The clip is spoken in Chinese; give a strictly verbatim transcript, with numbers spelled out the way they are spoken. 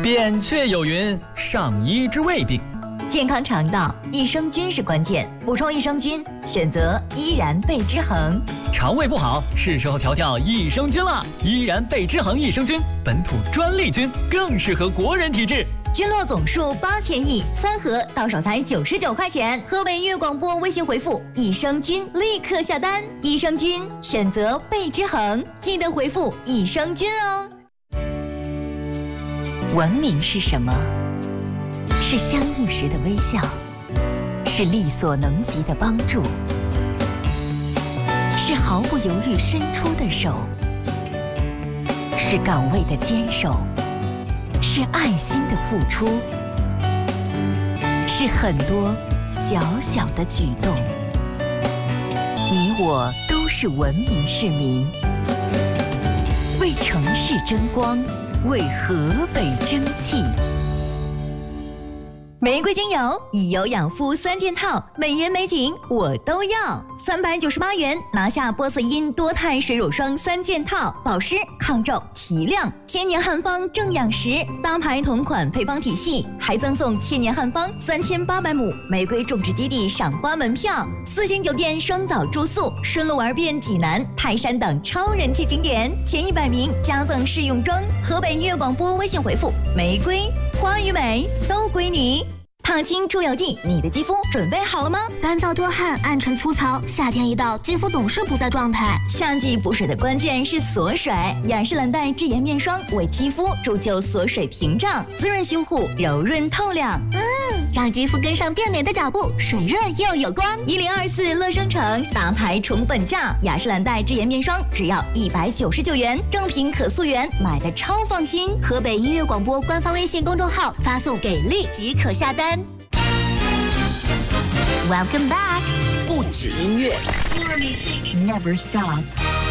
扁鹊有云：上医之未病。 健康肠道，益生菌是关键。补充益生菌，选择依然贝之恒。 肠胃不好，是时候调调益生菌了。依然贝之恒益生菌，本土专利菌，更适合国人体质。 菌落总数八千亿，三盒到手才九十九块钱。河北音乐广播微信回复益生菌，立刻下单。益生菌选择贝之恒，记得回复益生菌哦。 文明是什么？是相遇时的微笑，是力所能及的帮助，是毫不犹豫伸出的手，是岗位的坚守，是爱心的付出，是很多小小的举动。你我都是文明市民，为城市争光，为河北争气。 玫瑰精油以油养肤三件套，美颜美景我都要。三百九十八元拿下波色因多肽水乳霜三件套，保湿、抗皱、提亮，千年汉方正养食，搭牌同款配方体系，还赠送千年汉方三千八百亩玫瑰种植基地赏花门票，四星酒店双早住宿，顺路玩遍济南、泰山等超人气景点，前一百名加赠试用装。河北音乐广播微信回复玫瑰花与美都归你。烫青出油剂，你的肌肤准备好了吗？ 干燥多汗、暗沉粗糙，夏天一到，肌肤总是不在状态。 夏季补水的关键是锁水，雅诗兰黛智妍面霜为肌肤铸就锁水屏障，滋润修护，柔润透亮。 嗯，让肌肤跟上变美的脚步，水润又有光。 一零二四乐生城大牌宠粉价，雅诗兰黛智妍面霜只要一百九十九元，正品可溯源，买的超放心。 河北音乐广播官方微信公众号发送给力即可下单。Welcome back， 不止音乐 More music never stop。